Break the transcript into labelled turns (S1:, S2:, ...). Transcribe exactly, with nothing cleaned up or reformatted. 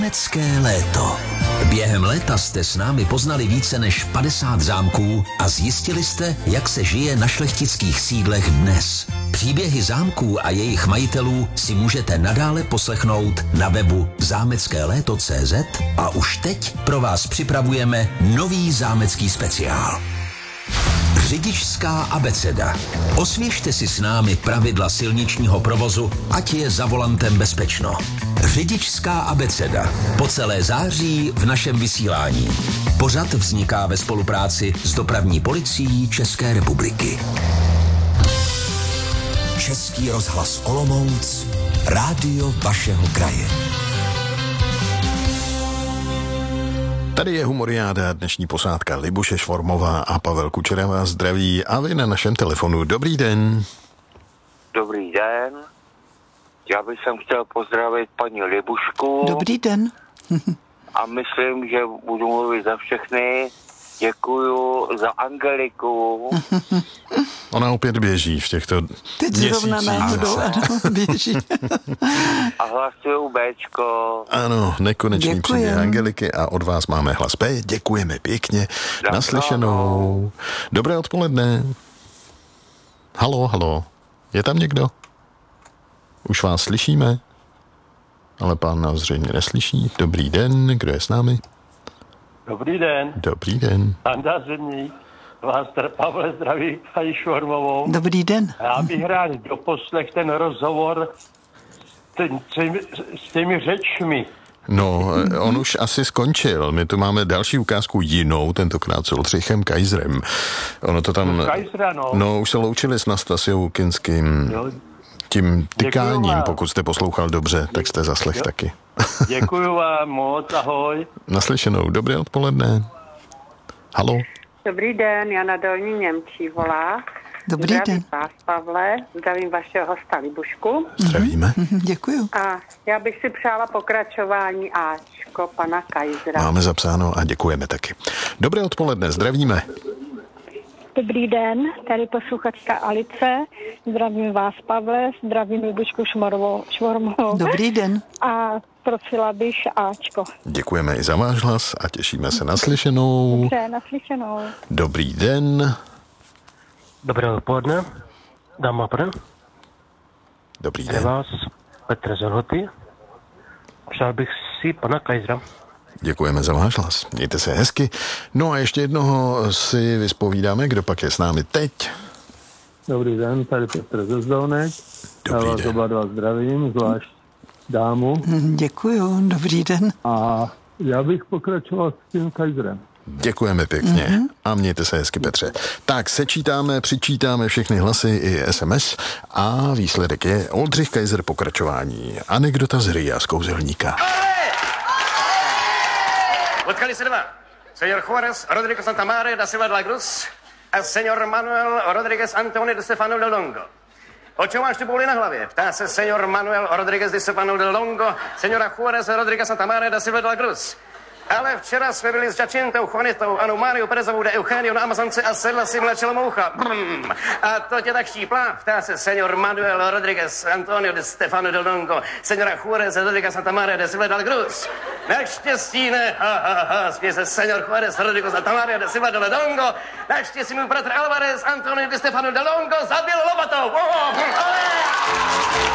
S1: Zámecké léto. Během léta jste s námi poznali více než padesát zámků a zjistili jste, jak se žije na šlechtických sídlech dnes. Příběhy zámků a jejich majitelů si můžete nadále poslechnout na webu zámecké léto tečka cé zet a už teď pro vás připravujeme nový zámecký speciál. Řidičská abeceda. Osvěžte si s námi pravidla silničního provozu, ať je za volantem bezpečno. Řidičská abeceda. Po celé září v našem vysílání. Pořad vzniká ve spolupráci s dopravní policií České republiky. Český rozhlas Olomouc, rádio vašeho kraje.
S2: Tady je Humoriáda, dnešní posádka Libuše Švormová a Pavel Kučera vás zdraví a vy na našem telefonu. Dobrý den.
S3: Dobrý den. Já bych sem chtěl pozdravit paní Libušku.
S4: Dobrý den.
S3: A myslím, že budu mluvit za všechny. Děkuju za Angeliku.
S2: Ona opět běží v těchto
S4: Teď zrovna náhodou, ano, běží.
S3: A hlasuju Béčko.
S2: Ano, nekonečný
S4: Děkujem.
S2: příběh Angeliky a od vás máme hlas B. Děkujeme pěkně.
S3: Tak
S2: Naslyšenou. Dobré odpoledne. Halo, halo. Je tam někdo? Už vás slyšíme? Ale pán nás zřejmě neslyší. Dobrý den, kdo je s námi?
S5: Dobrý den,
S2: Dobrý den.
S5: Anda Zimník, vás Pavle zdraví, paní Švormovou.
S4: Dobrý den.
S5: Já bych rád doposlech ten rozhovor ten, těmi, s těmi řečmi.
S2: No, on už asi skončil. My tu máme další ukázku jinou, tentokrát s Oldřichem Kaiserem. Ono to tam...
S5: Kajsra, no.
S2: No, už se loučili s Nastasiou Kinským.
S5: Jo.
S2: Tím tykáním,
S5: Děkuju vám.
S2: pokud jste poslouchal dobře, tak jste zaslech
S5: Jo.
S2: taky.
S5: Děkuju vám moc, ahoj.
S2: Naslyšenou, dobré odpoledne. Halo.
S6: Dobrý den, Jana Dolní Němčí volá.
S4: Dobrý
S6: Zdravím
S4: den.
S6: vás, Pavle, zdravím vašeho hosta Libušku.
S2: Zdravíme.
S4: Mhm, děkuju.
S6: A já bych si přála pokračování Ačko pana Kajzra.
S2: Máme zapsáno a děkujeme taky. Dobré odpoledne, zdravíme.
S7: Dobrý den, tady posluchačka Alice, zdravím vás Pavle, zdravím Libušku Švormovou
S4: Dobrý den.
S7: a prosila bych Ačko.
S2: Děkujeme i za váš hlas a těšíme se naslyšenou.
S7: Dobře, naslyšenou.
S2: Dobrý den.
S8: Dobré odpoledne, dáma a pán.
S2: Dobrý
S8: Je
S2: den.
S8: vás Petr z Horhoty. Přál bych si pana Kajzra.
S2: Děkujeme za váš hlas. Mějte se hezky. No a ještě jednoho si vyspovídáme, kdo pak je s námi teď.
S5: Dobrý den, tady Petr ze Zdolnek.
S2: Dobrý
S5: Já vás
S2: den.
S5: oba dva zdravím, zvlášť dámu.
S4: Mhm, děkuju, dobrý den.
S5: A já bych pokračoval s tím Kajzrem.
S2: Děkujeme pěkně mm-hmm. a mějte se hezky, Petře. Tak sečítáme, přičítáme všechny hlasy i es em es a výsledek je Oldřich Kaiser pokračování. Anekdota z Ria z Kouzelníka.
S9: Potkali se dva. Señor Juárez Rodríguez Santamaria da Silva de la Cruz a señor Manuel Rodríguez Antonio de Stefano del Longo. O čem máš tu bouli na hlavě? Ptá se señor Manuel Rodríguez de Stefano del Longo, señora Juárez Rodríguez Santamaria da Silva de la Cruz. Ale včera jsme byli s Jacintou, Juanitou, Anou Máriou Perezovou de Eugenio na Amazonce a sedla si mlečela moucha. Brrm. A to tě tak štípla? Ptá se señor Manuel Rodríguez Antonio de Stefano del Dongo, señora Juárez Rodríguez Santamaria de Silva de la Cruz. Naštěstí ne, ha, ha, ha, směje se señor Juárez Rodríguez Santamaria de Silva de la Dongo. Naštěstí můj bratr Alvarez Antonio de Stefano del Dongo zabil lopatou. Oh, oh, oh.